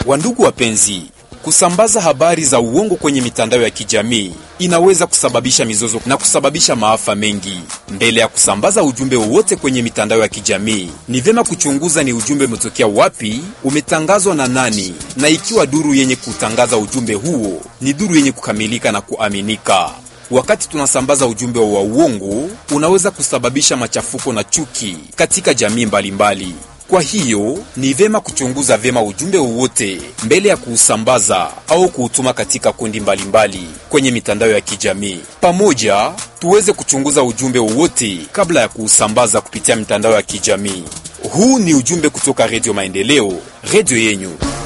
Wandugu wapenzi, kusambaza habari za uongo kwenye mitandao ya kijamii inaweza kusababisha mizozo na kusababisha maafa mengi. Mbele ya kusambaza ujumbe wowote kwenye mitandao ya kijamii, ni vyema kuchunguza ni ujumbe umetokea wapi, umetangazwa na nani, na ikiwa duru yenye kutangaza ujumbe huo ni duru yenye kukamilika na kuaminika. Wakati tunasambaza ujumbe wa uongo, unaweza kusababisha machafuko na chuki katika jamii mbalimbali. Kwa hiyo, ni vyema kuchunguza vyema ujumbe wowote mbele ya kuusambaza au kuutuma katika kundi mbalimbali kwenye mitandao ya kijamii. Pamoja, tuweze kuchunguza ujumbe wowote kabla ya kuusambaza kupitia mitandao ya kijamii. Huu ni ujumbe kutoka Radio Maendeleo, radio yenyu.